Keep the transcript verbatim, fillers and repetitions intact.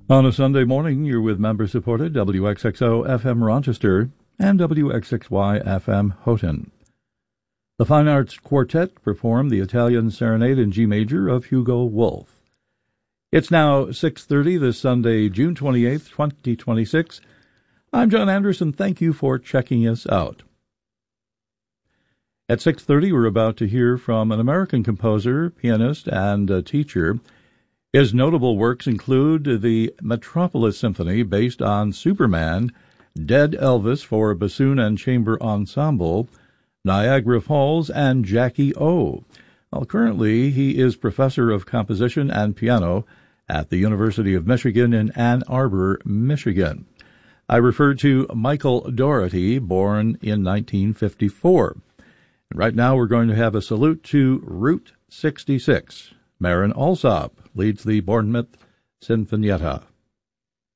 On a Sunday morning, you're with member-supported W X X O F M Rochester and W X X Y F M Houghton. The Fine Arts Quartet performed the Italian Serenade in G major of Hugo Wolf. It's now six thirty this Sunday, June twenty-eighth, twenty twenty-six. I'm John Anderson. Thank you for checking us out. At six thirty, we're about to hear from an American composer, pianist, and a teacher. His notable works include the Metropolis Symphony, based on Superman, Dead Elvis for bassoon and chamber ensemble, Niagara Falls, and Jackie O. Well, currently, he is professor of composition and piano at the University of Michigan in Ann Arbor, Michigan. I refer to Michael Dougherty, born in nineteen fifty-four. And right now, we're going to have a salute to Route sixty-six. Marin Alsop leads the Bournemouth Sinfonietta.